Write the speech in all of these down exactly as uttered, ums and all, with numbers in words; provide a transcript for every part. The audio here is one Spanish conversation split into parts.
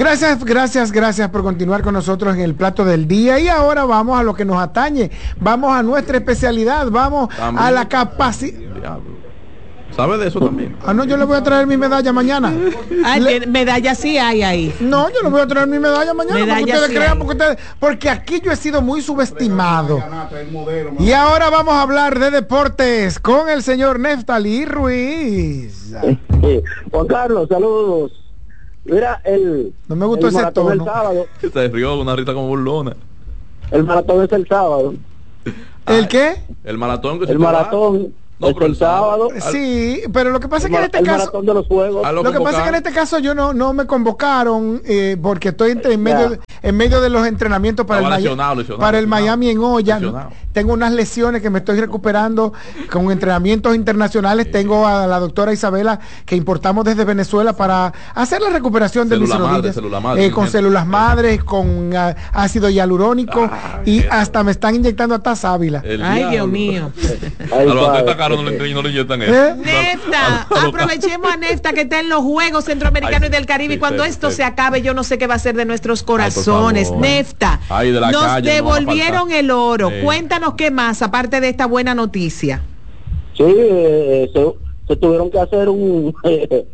Gracias, gracias, gracias por continuar con nosotros en el plato del día. Y ahora vamos a lo que nos atañe. Vamos a nuestra especialidad. Vamos también a la capacidad. ¿Sabe de eso también? Ah, no, yo le voy a traer mi medalla mañana. Ah, le... medalla sí hay ahí. No, yo le voy a traer mi medalla mañana. Medalla porque ustedes sí crean, hay. porque ustedes, porque aquí yo he sido muy subestimado. Y ahora vamos a hablar de deportes con el señor Neftali Ruiz. Juan Carlos, saludos. Mira, el no me gustó el ese tono. El sábado. Se rió una rita como burlona. El maratón es el sábado. ¿El qué? El maratón que se El maratón. No, es el sábado. Sí, pero lo que pasa es que en este el caso maratón de los juegos. Lo, lo que pasa es que en este caso yo no no me convocaron eh, porque estoy entre, en medio de, en medio de los entrenamientos para Estaba el lesionado, lesionado, para el lesionado. Miami en olla. Lesionado. Tengo unas lesiones que me estoy recuperando con entrenamientos internacionales. Sí. Tengo a la doctora Isabela que importamos desde Venezuela para hacer la recuperación de célula mis rodillas madre, célula madre, eh, con células madres, con uh, ácido hialurónico ah, y bien. Hasta me están inyectando hasta sábila. El Ay, Dios mío. A los atletas caros no le inyectan eso. ¿Eh? Nefta, aprovechemos a Nefta que está en los Juegos Centroamericanos Ay, y del Caribe sí, y cuando sí, esto sí. se acabe yo no sé qué va a ser de nuestros corazones. Ay, Nefta, Ay, de la nos calle, devolvieron no el oro. Sí. Cuéntanos qué más, aparte de esta buena noticia. Sí, eh, se, se tuvieron que hacer un eh,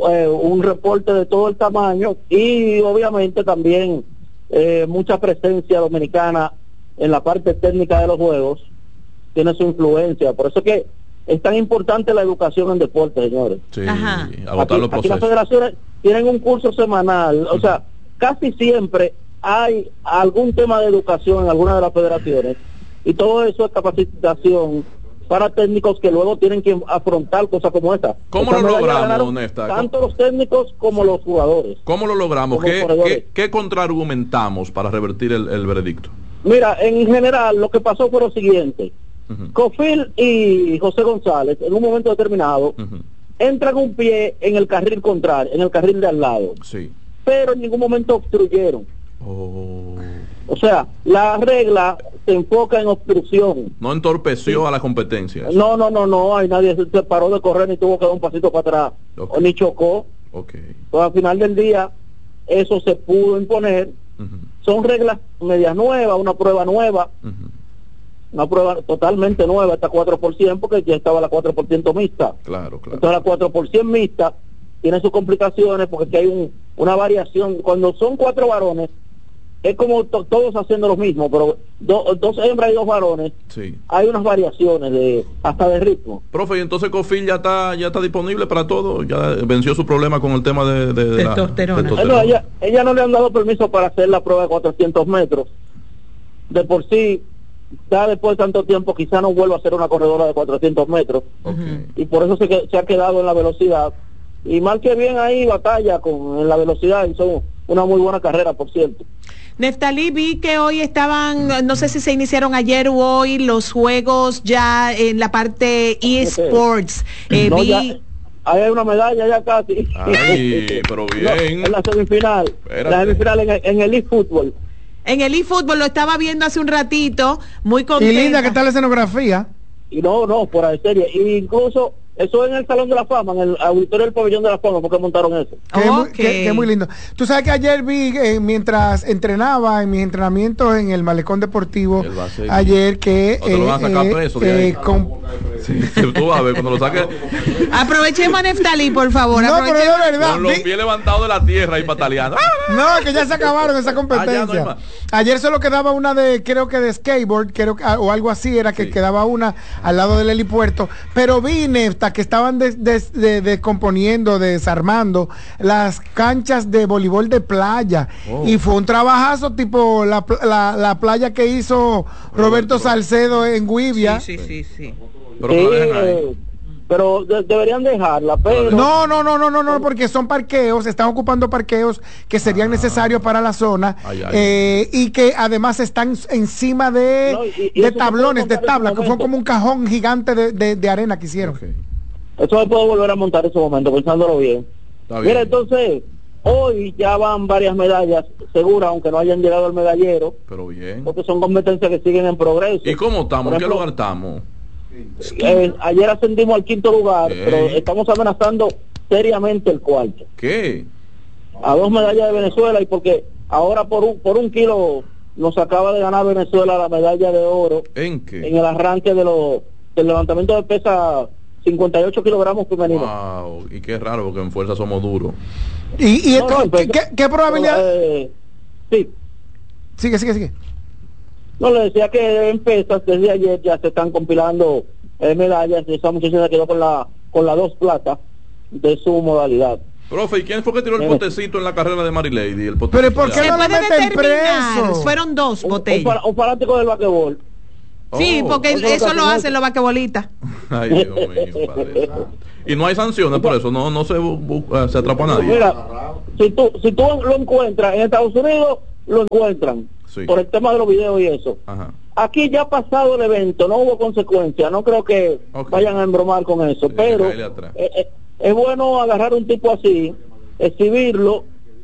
un reporte de todo el tamaño y obviamente también eh, mucha presencia dominicana en la parte técnica de los Juegos tiene su influencia. Por eso que es tan importante la educación en deporte, señores. Sí, Ajá. Aquí, los aquí las federaciones tienen un curso semanal, o sea, casi siempre hay algún tema de educación en alguna de las federaciones y todo eso es capacitación para técnicos que luego tienen que afrontar cosas como esta. ¿Cómo lo logramos, Nesta? Tanto los técnicos como los jugadores. ¿Cómo lo logramos? ¿Qué, ¿qué, ¿Qué contraargumentamos para revertir el, el veredicto? Mira, en general lo que pasó fue lo siguiente. Uh-huh. Cofil y José González en un momento determinado uh-huh. entran un pie en el carril contrario, en el carril de al lado, sí. pero en ningún momento obstruyeron. Oh. O sea, la regla se enfoca en obstrucción. No entorpeció sí. a la competencia. Eso. No, no, no, no, hay nadie se paró de correr ni tuvo que dar un pasito para atrás, okay. o ni chocó. Okay. Pues al final del día eso se pudo imponer. Uh-huh. Son reglas medias nuevas, una prueba nueva. Uh-huh. Una prueba totalmente nueva, esta cuatro por ciento, porque ya estaba la cuatro por ciento mixta. Claro, claro. Entonces la cuatro por ciento mixta tiene sus complicaciones porque aquí hay un, una variación. Cuando son cuatro varones, es como to, todos haciendo lo mismo, pero do, dos hembras y dos varones, sí. hay unas variaciones de hasta de ritmo. Profe, y entonces Cofil ya está ya está disponible para todo, ya venció su problema con el tema de, de, de testosterona. La, testosterona. No, ella, ella no le han dado permiso para hacer la prueba de cuatrocientos metros. De por sí, ya después de tanto tiempo quizá no vuelva a ser una corredora de cuatrocientos metros. Okay. Y por eso se, se ha quedado en la velocidad. Y mal que bien ahí batalla con en la velocidad, hizo una muy buena carrera, por cierto. Neftali, vi que hoy estaban, no sé si se iniciaron ayer u hoy los juegos ya en la parte eSports. Eh, no, vi... ya, ahí hay una medalla ya casi. Ay, pero bien. No, en la semifinal. Espérate. La semifinal en, en el eFootball. En el eFootball lo estaba viendo hace un ratito, muy contenta. Y linda que está la escenografía. Y no, no, fuera de serie. Y incluso eso en el Salón de la Fama, en el auditorio del Pabellón de la Fama, porque montaron eso. Que, okay. es, muy, que, que es muy lindo. Tú sabes que ayer vi, eh, mientras entrenaba en mis entrenamientos en el Malecón Deportivo, ayer que... O te lo van a sacar eh, preso de ahí. Eh, con... sí, tú vas a ver, cuando lo saques... Aprovechemos a Neftali, por favor. No, pero de verdad. Con los pies levantados de la tierra y pataleando. No, que ya se acabaron esa competencia. Ah, no ayer solo quedaba una de, creo que de skateboard, creo que, o algo así, era que sí. quedaba una al lado del helipuerto. Pero vi, Nefta, que estaban des, des, de, descomponiendo, desarmando las canchas de voleibol de playa. Oh. Y fue un trabajazo tipo la, la, la playa que hizo Roberto, Roberto Salcedo en Guivia. Sí, sí, sí, sí. Pero, sí, eh, pero de, deberían dejarla, pero... No, no, no, no, no, no, porque son parqueos, están ocupando parqueos que serían ah, necesarios para la zona ay, ay, eh, ay. y que además están encima de, no, y, y de tablones, de tablas, que fue como un cajón gigante de, de, de arena que hicieron. Okay. Eso se puede volver a montar en ese momento, pensándolo bien. bien. Mira, entonces, hoy ya van varias medallas seguras, aunque no hayan llegado al medallero. Pero bien. Porque son competencias que siguen en progreso. ¿Y cómo estamos? ¿En qué lugar estamos? Eh, ayer ascendimos al quinto lugar, ¿qué? Pero estamos amenazando seriamente el cuarto. ¿Qué? a dos medallas de Venezuela, y porque ahora por un, por un kilo nos acaba de ganar Venezuela la medalla de oro. ¿En qué? En el arranque de los del levantamiento de pesa cincuenta y ocho kilogramos femenino. Wow, y qué raro porque en fuerza somos duros. ¿Y, y No, no, ¿qué, pero- qué, qué probabilidad? Eh, sí, Sigue, sigue, sigue. no le decía que en pesas desde ayer ya se están compilando eh, medallas, y esa muchacha se quedó con la con las dos platas de su modalidad. Profe, ¿y quién fue que tiró el Mire. potecito en la carrera de Mary Lady? El potecito Pero ¿y por de qué Se no agua. le puede meten determinar, preso? fueron dos Un, un, botellas. para- un fanático del basquetbol. Sí, Oh. porque Eso es lo que eso lo hacen hacen los basquetbolistas. Ay, Dios mío, padre santo. Y no hay sanciones por eso, no no se, bu- bu- se atrapa a nadie. Mira, si tú, si tú lo encuentras en Estados Unidos, lo encuentran. Sí. Por el tema de los videos y eso. Ajá. Aquí ya ha pasado el evento, no hubo consecuencias, no creo que Ok. vayan a embromar con eso, Sí, pero caerle atrás. eh, eh, es bueno agarrar un tipo así, exhibirlo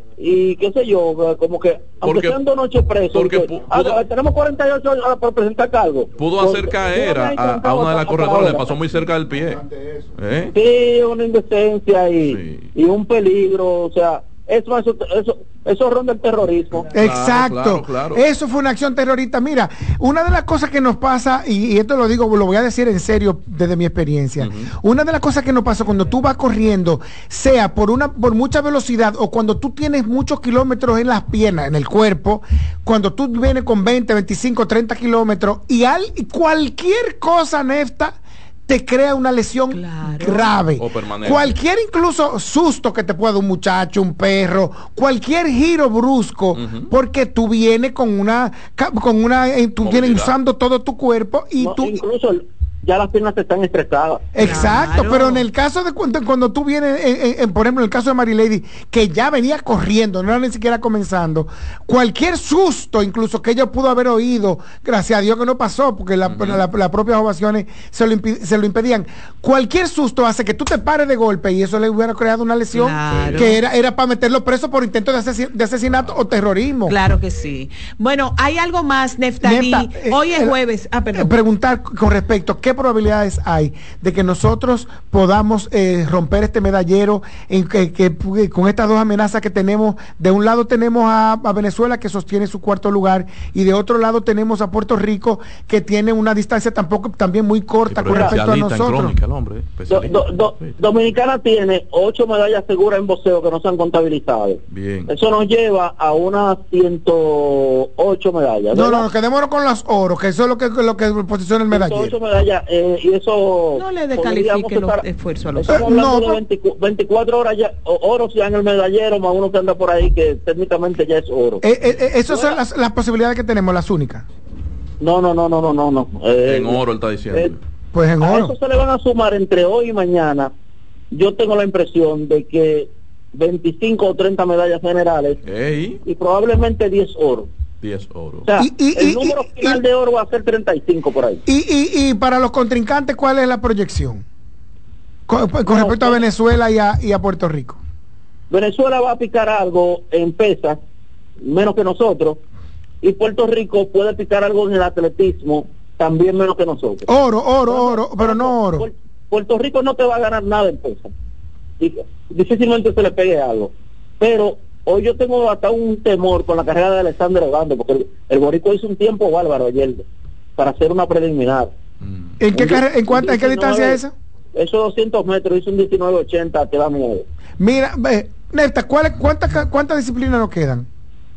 y qué sé yo, como que aunque Porque- sean dos noches presos, porque que, pu- ah, pudo- tenemos cuarenta y ocho horas para presentar cargo. Pudo hacer caer a, a- a una de las corredoras, le pasó muy cerca del pie. ¿Eh? Sí, una indecencia y, Sí. y un peligro, o sea, eso eso eso, eso ronda el terrorismo. Exacto, claro, claro. Eso fue una acción terrorista. Mira, una de las cosas que nos pasa, y, y esto lo digo, lo voy a decir en serio desde mi experiencia, una de las cosas que nos pasa cuando tú vas corriendo, sea por una por mucha velocidad o cuando tú tienes muchos kilómetros en las piernas, en el cuerpo, cuando tú vienes con veinte, veinticinco, treinta kilómetros y al, cualquier cosa, Nefta, te crea una lesión Claro. grave. O permanente. Cualquier incluso susto que te pueda dar un muchacho, un perro, cualquier giro brusco, Ujú. porque tú vienes con una, ca- con una, eh, tú vienes Movilidad. usando todo tu cuerpo y No, tú. incluso ya las piernas están estresadas. Exacto, Claro. pero en el caso de cuando, cuando tú vienes, en- en- en, por ejemplo, en el caso de Mary Lady, que ya venía corriendo, no era ni siquiera comenzando, cualquier susto, incluso que ella pudo haber oído, gracias a Dios que no pasó, porque la- la- las propias ovaciones se lo, impi- se lo impedían, cualquier susto hace que tú te pares de golpe y eso le hubiera creado una lesión Claro. que era, era para meterlo preso por intento de, asesi- de asesinato o terrorismo. Claro que sí. Bueno, hay algo más, Neftalí. Nefta, eh, Hoy es el- jueves. Ah, perdón. Preguntar con respecto, ¿qué probabilidades hay de que nosotros podamos eh, romper este medallero en que, que- que con estas dos amenazas que tenemos? De un lado tenemos a, a Venezuela, que sostiene su cuarto lugar, y de otro lado tenemos a Puerto Rico, que tiene una distancia tampoco también muy corta Sí, con pero respecto a especialista en nosotros. crónica, el hombre, Do- especialista. do- do- Dominicana tiene ocho medallas seguras en boxeo que no se han contabilizado. Bien. Eso nos lleva a unas ciento ocho medallas. No, ¿verdad? no, quedémonos con los oros, que eso es lo que, lo que posiciona el ciento ocho medallero. medallas, eh, y eso No le podríamos descalifique los estar- esfuerzos a los estamos otros. hablando No, de veinticu- veinticuatro horas ya, o- oros ya en el medallero, más uno que anda por ahí que técnicamente ya es oro. Eh, eh, eh, esas son las, las posibilidades que tenemos, las únicas. No, no, no, no, no, no, no. Eh, En oro, él está diciendo. eh, Pues en a oro. eso se le van a sumar entre hoy y mañana. Yo tengo la impresión de que veinticinco o treinta medallas generales Ey, y probablemente diez oro. diez oro. O sea, Y- y- el y- número y- final y- de oro va a ser treinta y cinco por ahí. Y, y, y para los contrincantes, ¿cuál es la proyección? Con, con No, respecto a pues- Venezuela y a, y a Puerto Rico. Venezuela va a picar algo en pesas, menos que nosotros, y Puerto Rico puede picar algo en el atletismo, también menos que nosotros. Oro, oro, oro, pero no oro. Puer- Puerto Rico no te va a ganar nada en pesas. Y difícilmente se le pegue algo. Pero hoy yo tengo hasta un temor con la carrera de Alexander Ogando, porque el, el boricua hizo un tiempo bárbaro ayer para hacer una preliminar. Mm. ¿En qué, Un carre- en cuánta, ¿en qué diecinueve, distancia es esa? Esos doscientos metros hizo un diecinueve ochenta, te da miedo. Mira, ve, Nefta, ¿cuál- ¿cuántas ca- cuántas disciplinas nos quedan?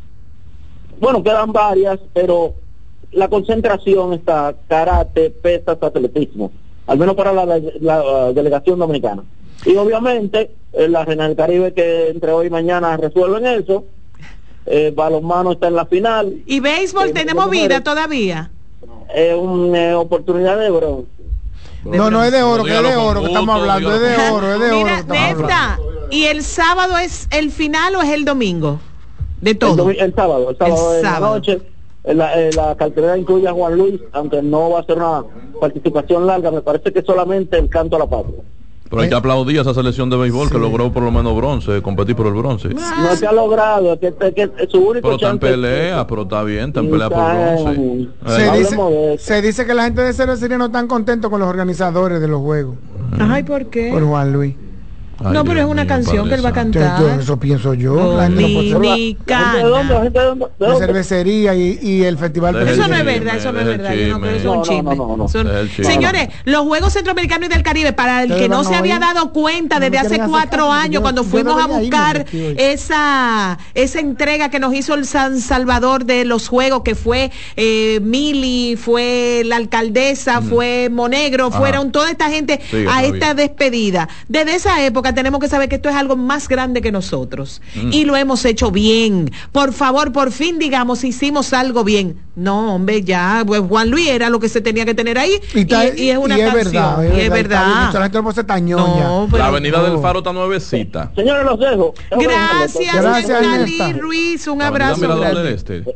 Bueno, quedan varias, pero la concentración está karate, pesas, atletismo, al menos para la, la- la delegación dominicana. Y obviamente eh, la Reina del Caribe, que entre hoy y mañana resuelven eso, eh, balonmano está en la final, Y béisbol, Eh, tenemos de vida mujeres. todavía. es una oportunidad de bronce. No, no es de oro, que es de Dígalo con oro que estamos gusto, hablando, es de dígalo oro, es de oro. Mira, que estamos hablando. Nefta, ¿y el sábado es el final o es el domingo? De El, todo. domi- el sábado, el sábado El en la sábado. noche. En la, en la cartelera incluye a Juan Luis, aunque no va a ser una participación larga, me parece que solamente el canto a la patria. Pero hay que aplaudir a esa selección de béisbol Sí. que logró por lo menos bronce, competir por el bronce. No se ha logrado, es que, es que es su único Pero está en chance. pelea, pero está bien, está en Sí, pelea por está bronce. en- Se Ahí. dice, Hablemos de eso. se dice que la gente de cervecería no están contentos con los organizadores de los juegos, Ay, ¿por qué? por Juan Luis. Ay, no, pero Dios es una mío, canción que él va a cantar. Yo, yo, eso pienso yo. La gente Dominicana. ¿De dónde? ¿De dónde? ¿De dónde? La cervecería y, y el festival. Eso no es verdad, eso no es verdad. Yo no creo que es un chisme. No, no, no, Son, señores, los Juegos Centroamericanos y del Caribe, para el que no se había dado cuenta desde hace cuatro años, cuando fuimos a buscar esa esa entrega que nos hizo el San Salvador de los Juegos, que fue eh, Mili, fue la alcaldesa, mm. fue Monegro, Ajá. fueron toda esta gente sí, a esta despedida. Desde esa época tenemos que saber que esto es algo más grande que nosotros mm. y lo hemos hecho bien. Por favor, por fin digamos, hicimos algo bien. No, hombre, ya, pues Juan Luis era lo que se tenía que tener ahí y, y, y es una y es canción, verdad, y es verdad. No, la avenida no. del Faro está nuevecita. Señores, los dejo. Gracias, Gracias Nalí Ruiz, un abrazo.